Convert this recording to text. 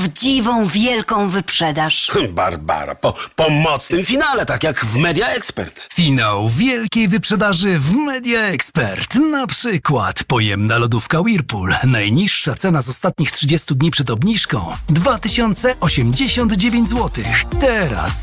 prawdziwą, wielką wyprzedaż. Barbara, po mocnym finale, tak jak w Media Expert. Finał wielkiej wyprzedaży w Media Expert. Na przykład pojemna lodówka Whirlpool. Najniższa cena z ostatnich 30 dni przed obniżką 2089 zł. Teraz